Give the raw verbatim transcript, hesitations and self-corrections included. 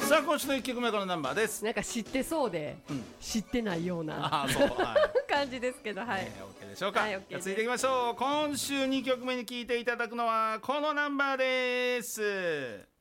さあ今週のいっきょくめはこのナンバーです。 なんか知ってそうで、うん、知ってないようなあそう、はい、 感じですけど、はい、 ね、OK でしょうか、 はい、OK です。 続いていきましょう。今週にきょくめに聴いていただくのはこのナンバーです。